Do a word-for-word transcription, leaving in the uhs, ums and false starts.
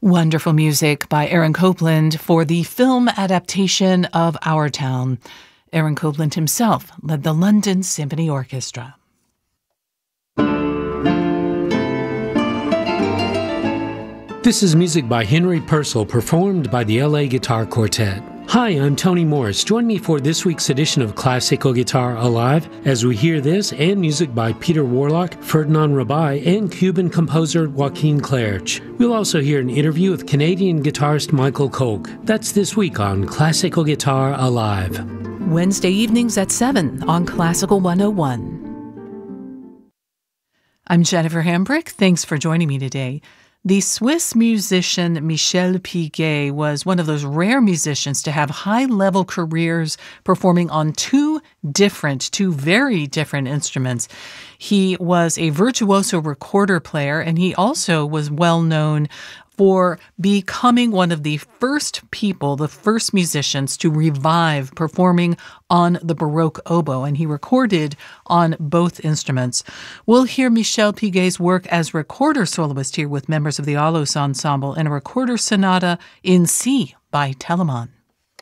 Wonderful music by Aaron Copland for the film adaptation of Our Town. Aaron Copland himself led the London Symphony Orchestra. This is music by Henry Purcell, performed by the L A Guitar Quartet. Hi, I'm Tony Morris. Join me for this week's edition of Classical Guitar Alive as we hear this and music by Peter Warlock, Ferdinand Rabai, and Cuban composer Joaquin Clerch. We'll also hear an interview with Canadian guitarist Michael Kolk. That's this week on Classical Guitar Alive. Wednesday evenings at seven on Classical one oh one. I'm Jennifer Hambrick. Thanks for joining me today. The Swiss musician Michel Piguet was one of those rare musicians to have high-level careers performing on two different, two very different instruments. He was a virtuoso recorder player, and he also was well known for becoming one of the first people, the first musicians to revive performing on the Baroque oboe, and he recorded on both instruments. We'll hear Michel Piguet's work as recorder soloist here with members of the Alos Ensemble in a recorder sonata in C by Telemann.